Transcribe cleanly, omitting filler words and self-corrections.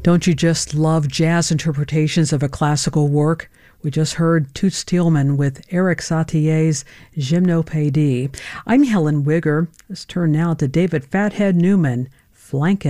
Don't you just love jazz interpretations of a classical work? We just heard Toots Thielman with Eric Satier's Gymnopédie. I'm Helen Wigger. Let's turn now to David Fathead Newman, Flankin'.